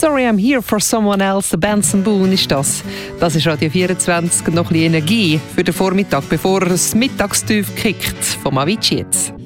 «Sorry, I'm here for someone else», der Benson Boone ist das. Das ist Radio 24, noch ein bisschen Energie für den Vormittag, bevor das Mittagstief kickt. Vom Avicii jetzt.